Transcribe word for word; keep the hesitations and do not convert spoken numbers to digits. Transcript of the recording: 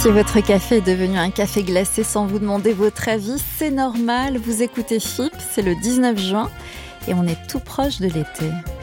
Si votre café est devenu un café glacé sans vous demander votre avis, c'est normal. Vous écoutez F I P, c'est le dix-neuf juin et on est tout proche de l'été.